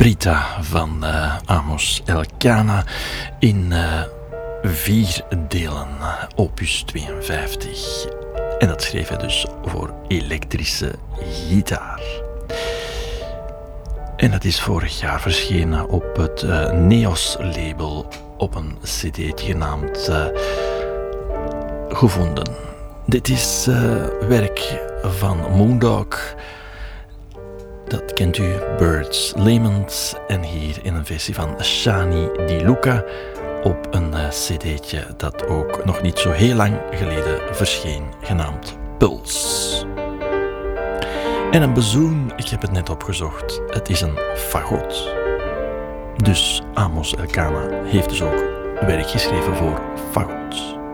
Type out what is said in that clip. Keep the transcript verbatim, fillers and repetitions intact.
Brita van uh, Amos Elkana in uh, vier delen, opus tweeënvijftig. En dat schreef hij dus voor elektrische gitaar. En dat is vorig jaar verschenen op het uh, Neos-label op een cd'tje genaamd uh, Gevonden. Dit is uh, werk van Moondog. Dat kent u, Birds Laments. En hier in een versie van Shani Di Luca op een uh, cd'tje dat ook nog niet zo heel lang geleden verscheen, genaamd Puls. En een bezoen, ik heb het net opgezocht, het is een fagot. Dus Amos Elkana heeft dus ook werk geschreven voor fagot.